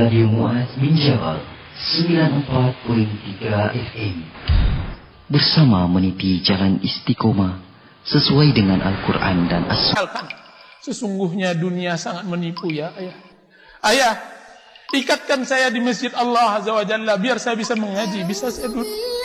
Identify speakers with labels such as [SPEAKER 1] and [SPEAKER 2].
[SPEAKER 1] Radio Muaz bin Jabal 94.3 FM. Bersama meniti jalan istiqomah sesuai dengan Al-Quran dan As-Sunnah.
[SPEAKER 2] Sesungguhnya dunia sangat menipu ya ayah. Ayah, ikatkan saya di masjid Allah Azza wa Jalla biar saya bisa mengaji, bisa saya duduk.